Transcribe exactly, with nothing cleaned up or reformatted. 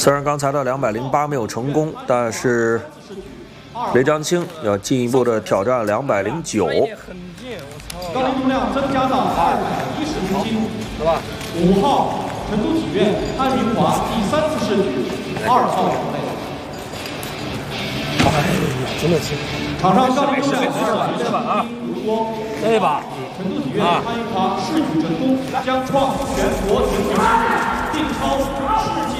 虽然刚才的两百零八没有成功，但是雷张清要进一步的挑战两百零九。 高龄重量增加到二百一十公斤，是吧？五号成都体院潘明华第三次试举二号种类。 哎呀，真的是。 场上高龄重量二百一十公斤刘波， 这把成都体院潘明华试举成功，将创全国体育纪录，并超世界。